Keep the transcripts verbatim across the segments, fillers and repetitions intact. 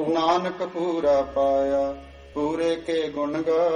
ਨਾਨਕ ਪੂਰਾ ਪਾਇਆ ਪੂਰੇ ਕੇ ਗੁਣ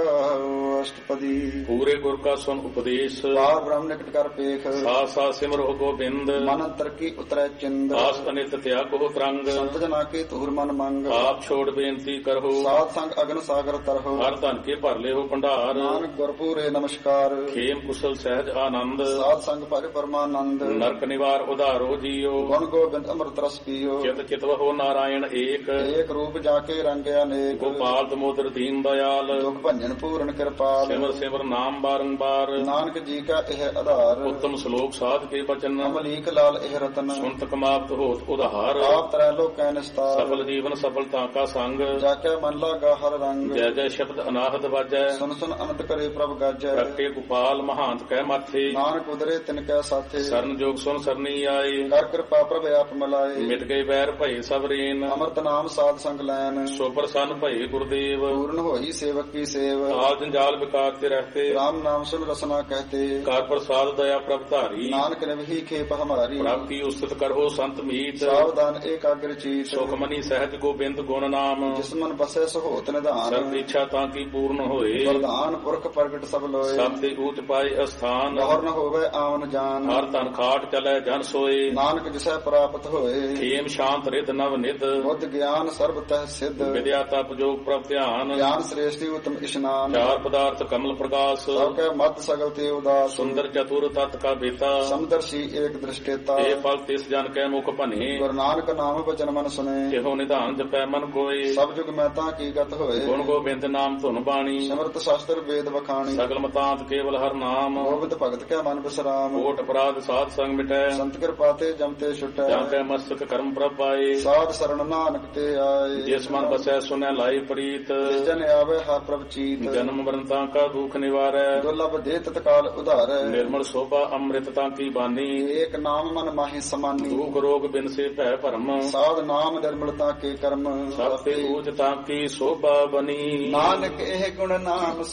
ਗਾਓ ਅਸ਼ਟਪਦੀ। ਪੂਰੇ ਗੁਰ ਕਾ ਸੁਨ ਉਪਦੇਸ਼ ਪਾਰ ਬ੍ਰਹਮ ਨਿਕਟ ਕਰ ਪੇਖ ਸਾਥ ਸਾਥ ਸਿਮਰੋ ਗੋਬਿੰਦ। ਮਨ ਅੰਤਰ ਕੀ ਉਤਰੈ ਚਿੰਦ ਆਸ ਅਨਿਤ ਤਿਆਗੋ ਤਰੰਗ ਸੰਤ ਜਨਾ ਕੇ ਧੂਰ ਮਨ ਮੰਗ। ਆਪ ਛੋੜ ਬੇਨਤੀ ਕਰੋ ਸਾਧ ਸੰਗ ਅਗਨ ਸਾਗਰ ਤਰਹੁ ਹਰ ਧਨ ਕੇ ਭਰ ਲਿਓ ਭੰਡਾਰ। ਨਾਨਕ ਗੁਰ ਪੂਰੇ ਨਮਸਕਾਰ ਖੇਮ ਕੁਸ਼ਲ ਸਹਿਜ ਆਨੰਦ ਸਾਧ ਸੰਗ ਭਰੇ ਪਰਮਾਨੰਦ। ਨਰਕ ਨਿਵਾਰ ਉਧਾਰੋ ਜੀਓ ਗੁਣ ਗੋਬਿੰਦ ਅੰਮ੍ਰਿਤ ਰਸ ਪੀਓ ਚਿਤ ਚਿਤਵਹੁ ਨਾਰਾਇਣ ਏਕ। ਏਕ ਰੂਪ ਜਾ ਕੇ ਰੰਗਿਆ ਅਨੇਕ ਗੋਪਾਲ ਦਮੋਦਰ ਦੀਨ ਦਇਆਲ ਦੁਖ ਭੰਜਨ ਪੂਰਨ ਕਿਰਪਾਲ। ਸਿਮਰ ਸਿਮਰ ਨਾਮ ਬਾਰੰਬਾਰ ਨਾਨਕ ਜੀ ਕਾ ਇਹ ਆਧਾਰ ਉੱਤਮ ਸ਼ਲੋਕ ਸਾਧ ਕੇ ਬਚਨ। ਅਮਲੀਕ ਲਾਲ ਇਹ ਰਤਨ ਸੁਨਤ ਕਮਾਵਤ ਹੋਤ ਉਧਾਰ। ਆਪ ਤਰੈ ਲੋਕੈ ਨਿਸਤਾਰ ਸਫਲ ਜੀਵਨ ਸਫਲਤਾ ਕਾ ਸੰਗ ਜਾ ਕੇ ਮਨ ਲਾਗਾ ਹਰ ਰੰਗ। ਜੈ ਜੈ ਸ਼ਬਦ ਅਨਾਹਦ ਵਾਜੈ ਸੁਨ ਸੁਨ ਅਨੰਤ ਕਰੇ ਪ੍ਰਭ ਗਾਜੈ। ਪ੍ਰਗਟੇ ਗੋਪਾਲ ਮਹਾਂਤ ਕਹਿ ਮਾਥੇ ਨਾਨਕ ਉਦਰੇ ਤਿਨ ਕੈ ਸਾਥੇ ਸਰਨ ਜੋਗ ਸੁਨ ਸਰਨੀ ਆਏ। ਕਰ ਕਿਰਪਾ ਪ੍ਰਭ ਆਪ ਮਿਲਾਏ ਮਿਟ ਗਏ ਵੈਰ ਭਏ ਸਭ ਰੇਨ ਅੰਮ੍ਰਿਤ ਨਾਮ ਸਾਧ ਸੰਗ ਲੈਨ। ਸੋ ਪ੍ਰਸੰਨ ਭਏ ਗੁਰਦੇਵ ਪੂਰਨ ਹੋਈ ਸੇਵਕ ਕੀ ਸੇਵ ਆਲ ਜੰਜਾਲ ਵਿਕਾਰ ਤੇ ਰਹਤੇ। ਰਾਮ ਨਾਮ ਸੁਨ ਰਸਨਾ ਕਹਤੇ ਕਰ ਪ੍ਰਸਾਦ ਦਇਆ ਪ੍ਰਭ ਧਾਰੀ। ਨਾਨਕ ਨਿਵਹੀ ਖੇਪ ਹਮਾਰੀ ਪ੍ਰਭ ਕੀ ਉਸਤਤ ਕਰੋ ਸੰਤ ਮੀਤ। ਸਾਵਧਾਨ ਏਕਾਗਰ ਚੀਤ ਸੁਖਮਨੀ ਸਹਿਜ ਗੋਬਿੰਦ ਗੁਣ ਨਾਮ। ਜਿਸ ਮਨ ਬਸੈ ਸਹੋਤ ਨਿਧਾਨ ਸਰਬ ਇੱਛਾ ਤਾਂ ਕੀ ਪੂਰਨ ਹੋਏ। ਵਰਦਾਨ ਪੁਰਖ ਪ੍ਰਗਟ ਸਭ ਲੋਏ ਸਭ ਤੇ ਊਚ ਪਾਏ ਅਸਥਾਨ। ਗੌਰ ਨ ਹੋਵੇ ਆਵਨ ਜਾਨ ਹਰ ਧਨ ਖਾਟ ਚਲੈ ਜਨ ਸੋਏ। ਨਾਨਕ ਜਿਸੈ ਪ੍ਰਾਪਤ ਹੋਏ ਖੇਮ ਸ਼ਾਂਤ ਰਿਧ ਨਵ ਨਿਧ। ਬੁੱਧ ਗਿਆਨ ਸਰਬ ਤਹਿ ਸਿੱਧ ਵਿਦਿਆ ਤਪ ਜੋਗ ਪ੍ਰਭ ਧਿਆਨ। ਗਿਆਨ ਸ੍ਰੇਸ਼ਟੀ ਉਤਮ ਇਸ਼ਨਾਨ ਚਾਰ ਪਦਾਰਥ ਕਮਲ ਪ੍ਰਕਾਸ਼। ਸਭ ਕੈ ਮਤ ਸਗਲ ਤੇ ਉਦਾਸ ਸੁੰਦਰ ਚਤੁਰ ਤਤ ਕਾ ਬੇਤਾ। ਸਮਦਰਸ਼ੀ ਏਕ ਦ੍ਰਿਸ਼ਟੇਤਾ ਇਹ ਫਲ ਤਿਸ ਜਨ ਕੈ ਮੁਖ ਭਨੇ। ਗੁਰੂ ਨਾਨਕ ਨਾਮ ਬਚਨ ਮਨ ਸੁਨੇ ਇਹੋ ਨਿਧਾਨ ਜਪੈ ਮਨ ਕੋਏ। ਸਭ ਜੁਗ ਮੈਂ ਤਾਂ ਕੀ ਗਤ ਹੋਏ ਗੁਣ ਗੋਬਿੰਦ ਨਾਮ ਧੁਨ ਬਾਣੀ। ਸਿਮਰਤ ਸ਼ਾਸਤਰ ਵੇਦ ਵਖਾਣੀ ਸਗਲ ਮਤਾਂਤ ਕੇਵਲ ਹਰ ਨਾਮ। ਗੋਬਿੰਦ ਭਗਤ ਕੈ ਮਨ ਬਿਸਰਾਮ ਕੋਟ ਅਪਰਾਧ ਸਾਧ ਸੰਗ ਮਿਟੈ। ਸੰਤ ਕਿਰਪਾ ਤੇ ਜਮ ਤੇ ਛੁਟੈ ਜਾਂ ਕੈ ਮਸਤਕ ਕਰਮ ਪ੍ਰਭ ਪਾਏ। ਸਾਧ ਸਰਣ ਨਾਨਕ ਤੇ ਆਏ ਜਿਸ ਮਨ ਬਸੈ ਸੁਨੈ ਲਾਈ ਪ੍ਰੀਤ। ਜਿਸ ਜਨ ਆਵੇ ਹਰ ਪ੍ਰਭ ਚੀਤ ਜਨਮ ਮਰਨ ਤਾਂ ਕਾ ਦੁਖ ਨਿਵਾਰੈ। ਦੁਰਲਭ ਦੇ ਤਤਕਾਲ ਉਧਾਰੈ ਨਿਰਮਲ ਸੋਭਾ ਅੰਮ੍ਰਿਤ ਤਾਂ ਕੀ ਬਾਨੀ। ਏਕ ਨਾਮ ਮਨ ਮਾਹੀ ਸਮਾਨੀ ਦੁਖ ਰੋਗ ਬਿਨ ਸੇ ਭੈ ਭਰਮ। ਸਾਧ ਨਾਮ ਨਿਰਮਲਤਾ ਕੇ ਕਰਮ ਸਭ ਤੇ ਊਚ ਤਾਂ ਕੀ ਸੋਭਾ ਬਨੀ। ਨਾਨਕ ਇਹ ਗੁਣ ਨਾਮ